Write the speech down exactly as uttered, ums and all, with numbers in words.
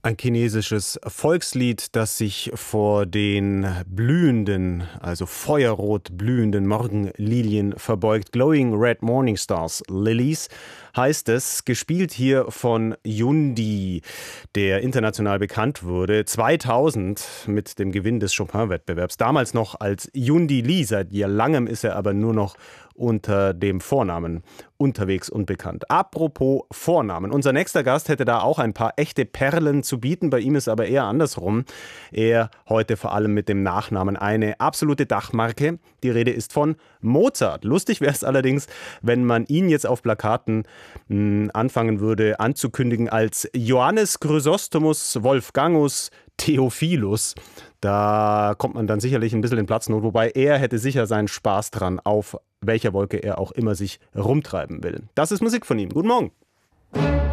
Ein chinesisches Volkslied, das sich vor den blühenden, also feuerrot blühenden Morgenlilien verbeugt. Glowing Red Morning Stars Lilies heißt es, gespielt hier von Yundi, der international bekannt wurde, zweitausend mit dem Gewinn des Chopin-Wettbewerbs. Damals noch als Yundi Lee, seit langem ist er aber nur noch unter dem Vornamen unterwegs und bekannt. Apropos Vornamen. Unser nächster Gast hätte da auch ein paar echte Perlen zu bieten. Bei ihm ist aber eher andersrum. Er heute vor allem mit dem Nachnamen eine absolute Dachmarke. Die Rede ist von Mozart. Lustig wäre es allerdings, wenn man ihn jetzt auf Plakaten mh, anfangen würde anzukündigen als Johannes Chrysostomus Wolfgangus Theophilus. Da kommt man dann sicherlich ein bisschen in Platznot, wobei er hätte sicher seinen Spaß dran, auf welcher Wolke er auch immer sich rumtreiben will. Das ist Musik von ihm. Guten Morgen.